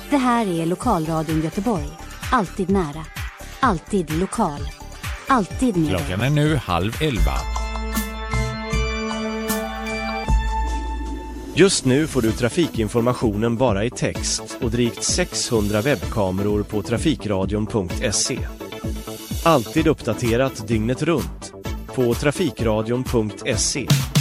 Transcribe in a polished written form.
Det här är Lokalradion Göteborg. Alltid nära. Alltid lokal. Alltid med. Klockan är nu 10:30. Just nu får du trafikinformationen bara i text och drygt 600 webbkameror på trafikradion.se. Alltid uppdaterat dygnet runt på trafikradion.se.